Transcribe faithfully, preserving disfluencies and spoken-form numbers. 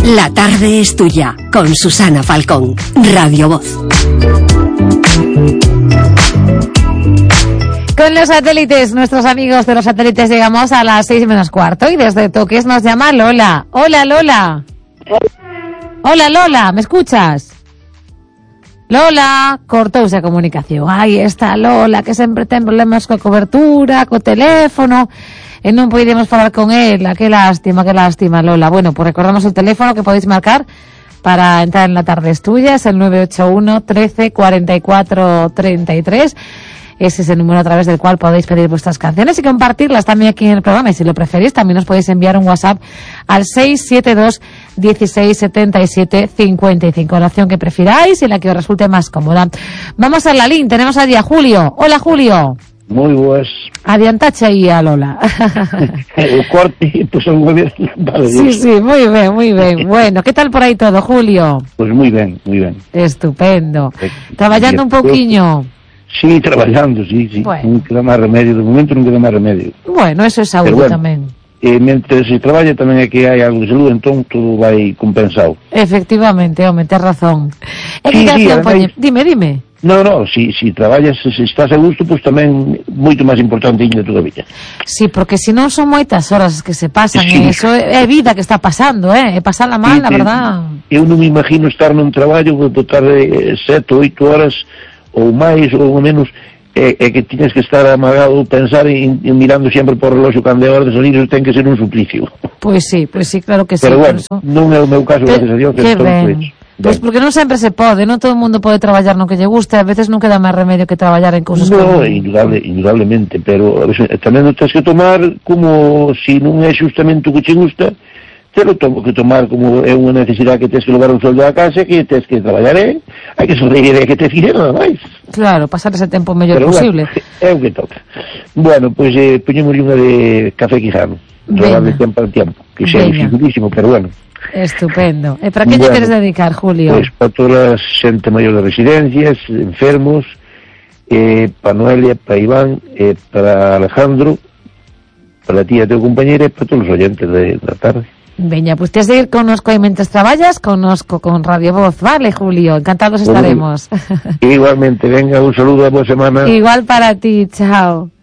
La tarde es tuya, con Susana Falcón, Radio Voz. Con los satélites, nuestros amigos de los satélites, llegamos a las seis menos cuarto y desde Toques nos llama Lola. Hola, Lola. Hola, Lola, ¿me escuchas? Lola, cortouse a comunicación. Aí está Lola, que sempre ten problemas coa cobertura, co teléfono, e non podemos falar con ela. Que lástima, que lástima, Lola. Bueno, pues recordamos el teléfono que podéis marcar para entrar en La Tarde es Tuya, es el nueve ocho uno, trece, cuarenta y cuatro, treinta y tres. Ese es el número a través del cual podéis pedir vuestras canciones y compartirlas también aquí en el programa. Y si lo preferís, también os podéis enviar un WhatsApp al seis siete dos, dieciséis, setenta y siete, cincuenta y cinco. La opción que prefiráis y la que os resulte más cómoda. Vamos a la línea. Tenemos allí a Julio. Hola, Julio. Moi boas. Adiantache aí a Lola. O corte, pues un muy bien. Vale, sí, sí, muy bien, muy bien. Bueno, ¿qué tal por ahí todo, Julio? Pues muy bien, muy bien. Estupendo. Traballando un pouquiño. Sí, traballando, sí, sí. Bueno. Non queda máis remedio, de momento non queda máis remedio. Bueno, eso é saúde bueno, tamén. E mentre se traballa tamén é que hai algo de salud, entón todo vai compensado. Efectivamente, home, tes razón. E Sí, que sí, canción poñe? ademais- Dime, dime. No, no, si, si traballas, se estás a gusto, pues tamén moito máis importante ainda todavía. Sí, porque si non son moitas horas que se pasan, Sí. e iso é vida que está pasando, eh? É pasarla mal, la E, verdad. Eu non me imagino estar nun traballo de botar eh, sete ou oito horas ou máis ou menos, é, é que tienes que estar amagado, pensar e, e mirando sempre por relóxio cando é hora de salir, eso ten que ser un suplicio. Pois sí, pois sí, claro que sí. Pero por bueno, eso. non é o meu caso, Que- gracias a Dios, que que estou ben. hecho. Pois porque non sempre se pode, non todo o mundo pode traballar no que lle gusta, a veces non queda máis remedio que traballar en cousas No, que... indudable, indudablemente, pero a veces, tamén o tens que tomar como si non é justamente o que che gusta, te lo tomo que tomar como é unha necesidade que tens que levar un soldo a casa, que tens que traballar, eh? Hai que sonreír, hai que te fixer nada máis. Claro, pasar ese tempo o mellor Pero posible. bueno, é o que toca. Bueno, pois eh, poñemos unha de café quijano, Veña. de tempo al tiempo, que xa é Veña. dificilísimo, pero bueno. Estupendo. E para que lle Bueno, queres dedicar, Julio? Pois para toda a xente maior de residencias, enfermos, eh, para Noelia, para Iván, eh, para Alejandro, para ti e a teu compañera e para todos os oyentes de, da tarde. Veña, pues tienes de ir connosco aí mentres traballas, connosco con Radio Voz, vale, Julio? Encantados estaremos. Igualmente, venga, un saludo a boa semana. Igual para ti, chao.